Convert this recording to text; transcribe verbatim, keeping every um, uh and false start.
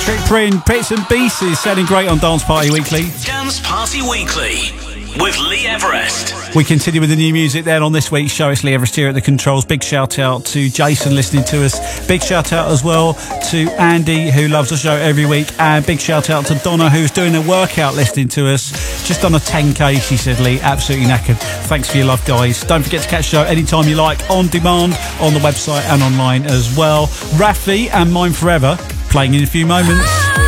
Electric Print, Bits and Pieces, sounding great on Dance Party Weekly. Dance Party Weekly with Lee Everest. We continue with the new music then on this week's show. It's Lee Everest here at the controls. Big shout out to Jason listening to us. Big shout out as well to Andy, who loves the show every week. And big shout out to Donna, who's doing a workout listening to us. Just on a ten K, she said, Lee, absolutely knackered. Thanks for your love, guys. Don't forget to catch the show anytime you like, on demand, on the website and online as well. Raffi and Mine Forever, playing in a few moments.